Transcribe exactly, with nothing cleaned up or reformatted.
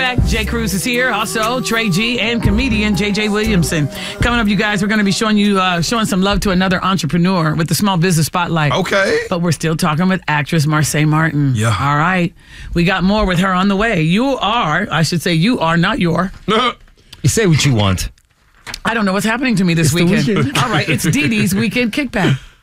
Kickback. Jay Cruz is here. Also, Trey G and comedian J J Williamson. Coming up, you guys, we're going to be showing you uh, showing some love to another entrepreneur with the Small Business Spotlight. Okay. But we're still talking with actress Marsai Martin. Yeah. All right. We got more with her on the way. You are, I should say, you are, not your. You say what you want. I don't know what's happening to me this It's the weekend. weekend. All right, it's Dee Dee's Weekend Kickback.